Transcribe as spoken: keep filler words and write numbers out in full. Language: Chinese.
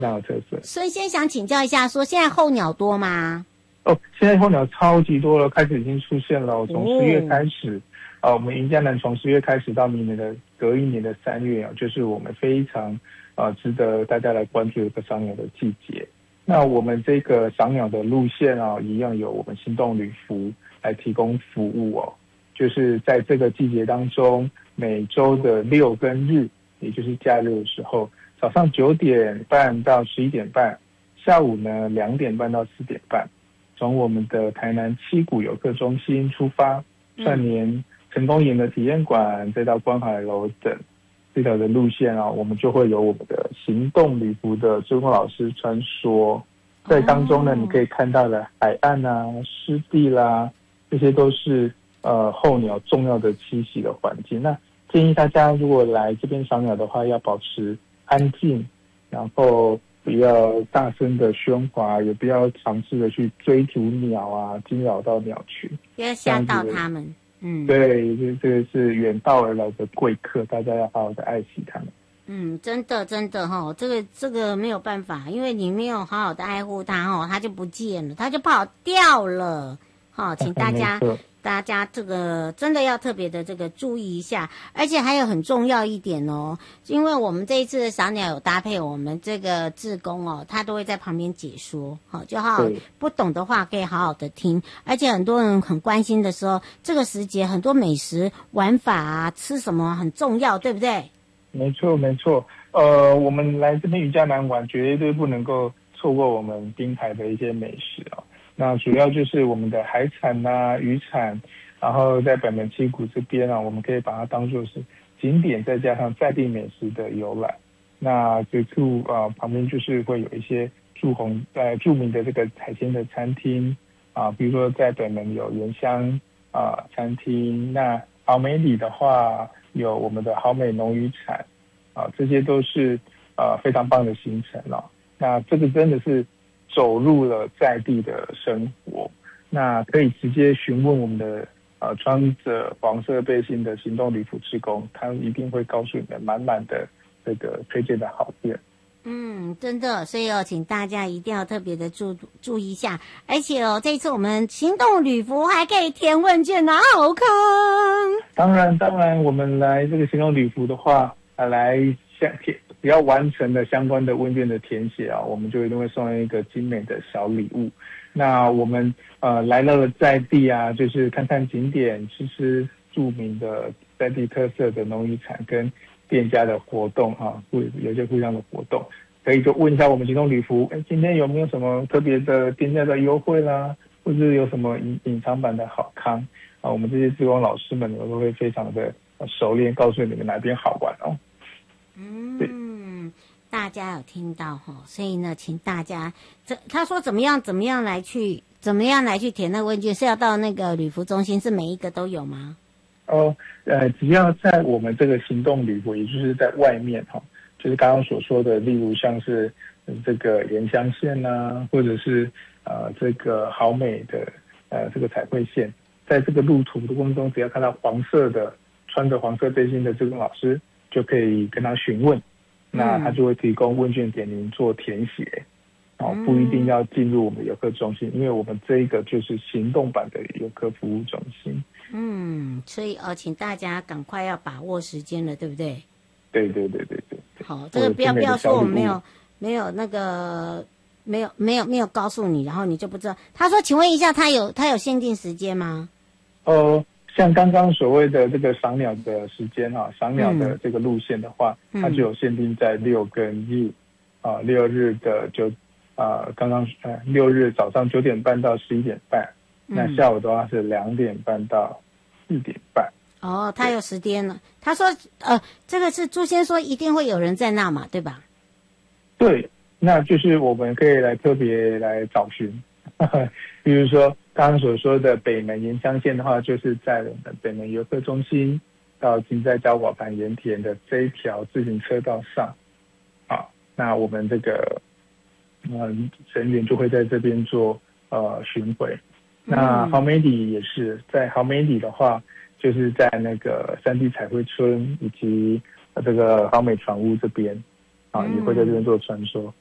非常有特色。 所以先想请教一下，说现在候鸟多吗？ 哦，现在候鸟超级多了，开始已经出现了。从十月开始，啊、哦呃，我们云嘉南从十月开始到明年的隔一年的三月啊，就是我们非常呃值得大家来关注的一个赏鸟的季节。那我们这个赏鸟的路线啊，一样有我们行动旅服来提供服务哦。就是在这个季节当中，每周的六跟日，也就是假日的时候，早上九点半到十一点半，下午呢两点半到四点半，从我们的台南七股游客中心出发，串联成功营的体验馆，再到观海楼等这条的路线啊，我们就会有我们的行动旅服的志工老师穿梭，在当中呢，你可以看到的海岸啊、湿地啦，这些都是呃候鸟重要的栖息的环境。那建议大家如果来这边赏鸟的话，要保持安静，然后不要大声的喧哗，也不要尝试的去追逐鸟啊，惊扰到鸟群， 不要吓到他们。嗯， 对，这这个是远道而来的贵客，大家要好好的爱惜他们。 嗯，真的真的哈，这个这个没有办法，因为你没有好好的爱护它哈，它就不见了，它就跑掉了。好，请大家。大家这个真的要特别的这个注意一下，而且还有很重要一点哦，因为我们这一次的赏鸟有搭配我们这个志工哦，他都会在旁边解说，好，就好好不懂的话可以好好的听，而且很多人很关心的时候，这个时节很多美食玩法啊，吃什么很重要，对不对？ 没错没错，呃，我们来这边云嘉南玩，绝对不能够错过我们滨海的一些美食啊。那主要就是我们的海产啊、渔产，然后在北门七股这边啊，我们可以把它当作是景点，再加上在地美食的游览。那这处啊、呃、旁边就是会有一些著红呃著名的这个海鲜的餐厅啊，比如说在北门有原乡啊、呃、餐厅，那好美里的话有我们的好美农渔产啊，这些都是呃非常棒的行程哦。那这个真的是走入了在地的生活，那可以直接询问我们的呃穿着黄色背心的行动旅服志工，他一定会告诉你们满满的这个推荐的好店。 嗯，真的，所以哦，请大家一定要特别的注注意一下，而且哦，这次我们行动旅服还可以填问卷拿好康。 当然，当然，我们来这个行动旅服的话，啊，来相填。只要完成了相关的问卷的填写啊，我们就一定会送一个精美的小礼物。那我们呃来到了在地啊，就是看看景点，吃吃著名的在地特色的农渔产跟店家的活动啊，会有些不一样的活动，可以就问一下我们行动旅服，哎，今天有没有什么特别的店家的优惠啦，或者是有什么隐隐藏版的好康啊？我们这些志工老师们都会非常的熟练，告诉你们哪边好玩哦。 嗯，大家有听到哈，所以呢，请大家这他说怎么样怎么样来去怎么样来去填那个问卷，是要到那个旅服中心，是每一个都有吗？ 哦，呃，只要在我们这个行动旅服，也就是在外面哈，就是刚刚所说的，例如像是这个沿乡线啊，或者是呃这个好美的呃这个彩绘线，在这个路途的过程中，只要看到黄色的穿着黄色背心的志工老师，就可以跟他询问，那他就会提供问卷给您做填写，哦，不一定要进入我们游客中心，因为我们这一个就是行动版的游客服务中心。 嗯，所以哦，请大家赶快要把握时间了，对不对？ 对对对对对。 好，这个不要不要说我没有没有那个没有没有没有告诉你，然后你就不知道。他说，请问一下，他有他有限定时间吗？ 呃。像刚刚所谓的这个赏鸟的时间啊，赏鸟的这个路线的话，嗯、它就有限定在六跟日，啊，六日的九，啊，刚刚呃六日早上九点半到十一点半，嗯、那下午的话是两点半到四点半。 哦，他有时间了。他说，呃，这个是朱先说一定会有人在那嘛，对吧？ 对，那就是我们可以来特别来找寻，比如说。刚刚所说的北门沿乡线的话，就是在我们北门游客中心到金在交瓦盘盐田的这一条自行车道上，好，那我们这个呃人员就会在这边做呃巡回。那好美里也是在好美里的话，就是在那个山地彩绘村以及这个好美船屋这边啊，也会在这边做穿梭。